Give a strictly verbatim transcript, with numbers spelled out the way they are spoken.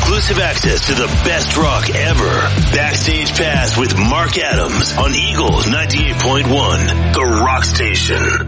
exclusive access to the best rock ever. Backstage Pass with Mark Adams on Eagles ninety-eight point one, The Rock Station.